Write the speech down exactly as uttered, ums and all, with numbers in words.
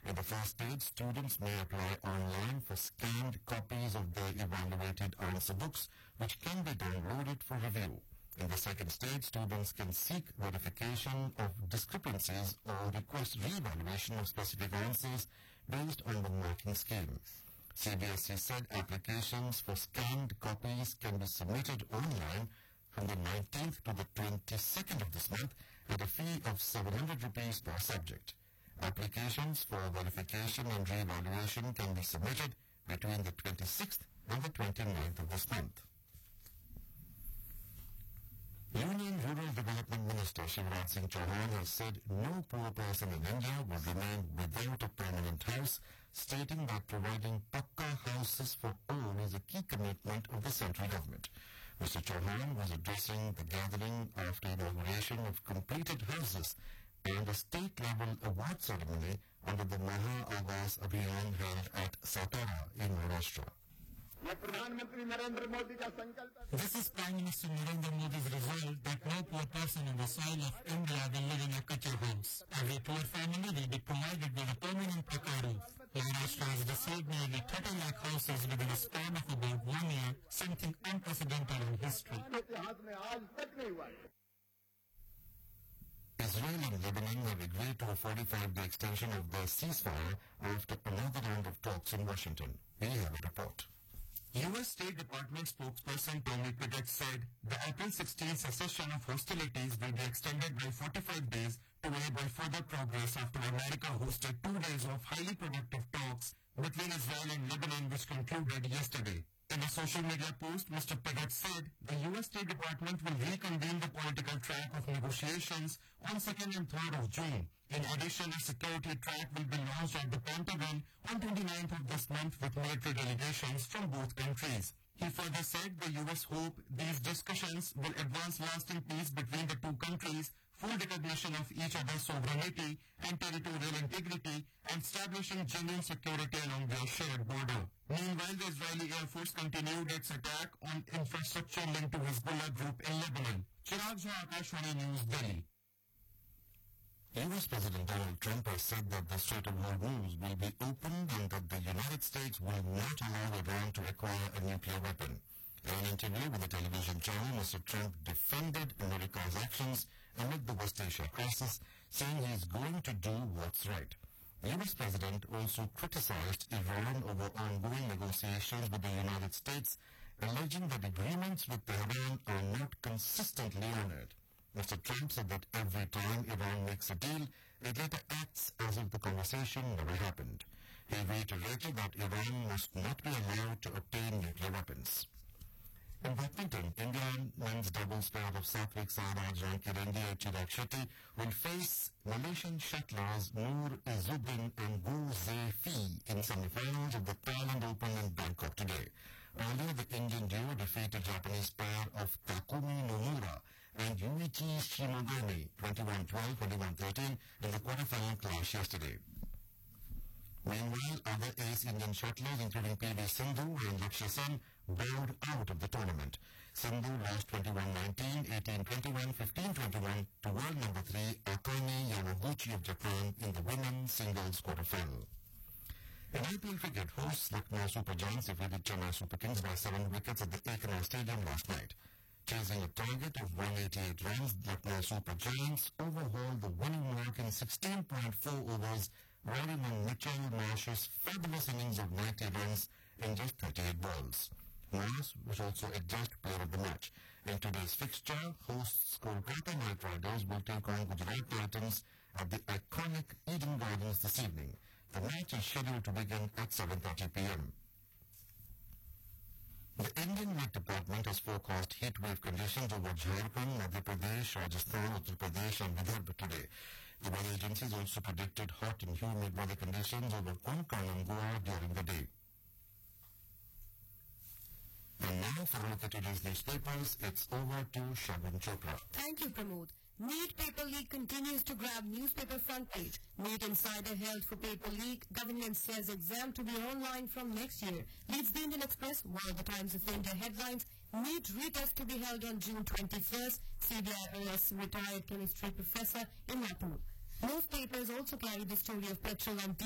In the first stage, students may apply online for scanned copies of their evaluated answer books, which can be downloaded for review. In the second stage, students can seek verification of discrepancies or request re-evaluation of specific answers based on the marking scheme. C B S E said applications for scanned copies can be submitted online from the nineteenth to the twenty-second of this month at a fee of seven hundred rupees per subject. Applications for verification and re-evaluation can be submitted between the twenty-sixth and the twenty-ninth of this month. Union Rural Development Minister Shivraj Singh Chauhan has said no poor person in India will remain without a permanent house, stating that providing pakka houses for all is a key commitment of the central government. Mister Chauhan was addressing the gathering after inauguration of completed houses and a state-level award ceremony under the Maha Awas Abhiyan held at Satara in Maharashtra. This is Prime Minister Narendra Modi's resolve that no poor person in the soil of India will live in a kachar house. Every poor family will be provided with a permanent pakka roof. Maharashtra has received nearly thirty lakh houses within a span of about one year, something unprecedented in history. Israel and Lebanon have agreed to a forty-five day extension of their ceasefire after another round of talks in Washington. We have a report. U S State Department spokesperson Tommy Pigott said the April sixteenth cessation of hostilities will be extended by forty-five days to enable further progress after America hosted two days of highly productive talks between Israel and Lebanon, which concluded yesterday. In a social media post, Mister Pigott said the U S State Department will reconvene the political track of negotiations on second and third of June. In addition, a security track will be launched at the Pentagon on twenty-ninth of this month with military delegations from both countries. He further said the U S hope these discussions will advance lasting peace between the two countries, full recognition of each other's sovereignty and territorial integrity, and establishing genuine security along their shared border. Meanwhile, the Israeli Air Force continued its attack on infrastructure linked to Hezbollah group in Lebanon. Chirag Jha, Akashvani News, Delhi. U S President Donald Trump has said that the Strait of Hormuz will be opened and that the United States will not allow Iran to acquire a nuclear weapon. In an interview with a television channel, Mister Trump defended America's actions amid the West Asia crisis, saying he is going to do what's right. The U S President also criticized Iran over ongoing negotiations with the United States, alleging that agreements with Tehran are not consistently honored. Mister Trump said that every time Iran makes a deal, it later acts as if the conversation never happened. He reiterated that Iran must not be allowed to obtain nuclear weapons. In badminton, Indian men's doubles pair of Satvik Sairaj Rankireddy and Chirag Shetty will face Malaysian shuttlers Noor Izzuddin and Gu Zhi in semi-finals of the Thailand Open in Bangkok today. Earlier, the Indian duo defeated Japanese pair of Takumi Nomura and Yuichi Shimogami twenty-one twelve, twenty-one thirteen in the quarterfinal clash yesterday. Meanwhile, other ace Indian shuttlers, including P V Sindhu and Lakshya Sen, bowed out of the tournament. Sindhu lost twenty-one nineteen, eighteen twenty-one, fifteen twenty-one to world number three Akane Yamaguchi of Japan in the women's singles quarterfinal. In I P L cricket, hosts Lucknow Super Giants defeated Chennai Super Kings by seven wickets at the Ekana Stadium last night. Chasing a target of one hundred eighty-eight runs, Lucknow Super Giants overhauled the winning mark in sixteen point four overs, riding on Mitchell Marsh's fabulous innings of ninety runs in just thirty-eight balls. Marsh was also adjudged player of the match. In today's fixture, hosts Kolkata Knight Riders will take on Gujarat Titans at the iconic Eden Gardens this evening. The match is scheduled to begin at seven thirty p m The Indian Met Department has forecast heat wave conditions over Jharkhand, Madhya Pradesh, Rajasthan, Uttar Pradesh and Vidarbha today. The weather agencies also predicted hot and humid weather conditions over Konkan and Goa during the day. And now for a look at today's newspapers, it's over to Shabin Chopra. Thank you, Pramod. NEET paper leak continues to grab newspaper front page. NEET insider held for paper leak. Government says exam to be online from next year. Leads the Indian Express, while the Times of India headlines, NEET retest to be held on June twenty-first. C B I arrests retired chemistry professor in Latur. Most papers also carry the story of petrol and